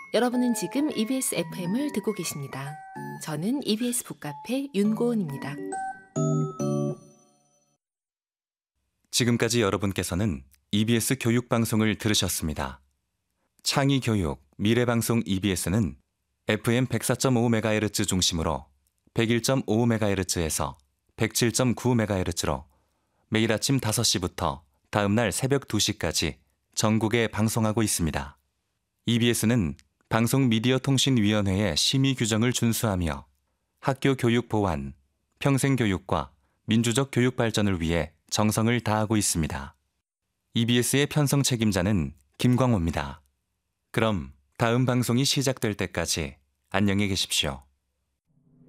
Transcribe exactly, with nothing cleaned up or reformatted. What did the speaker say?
여러분은 지금 이비에스 에프엠을 듣고 계십니다. 저는 이비에스 북카페 윤고은입니다. 지금까지 여러분께서는 이비에스 교육방송을 들으셨습니다. 창의교육, 미래방송 이비에스는 에프엠 백사 점 오 메가헤르츠 중심으로 백일 점 오 메가헤르츠에서 백칠 점 구 메가헤르츠로 매일 아침 다섯 시부터 다음날 새벽 두 시까지 전국에 방송하고 있습니다. 이비에스는 방송미디어통신위원회의 심의 규정을 준수하며 학교 교육 보완, 평생교육과 민주적 교육 발전을 위해 정성을 다하고 있습니다. 이비에스의 편성 책임자는 김광호입니다. 그럼 다음 방송이 시작될 때까지 안녕히 계십시오.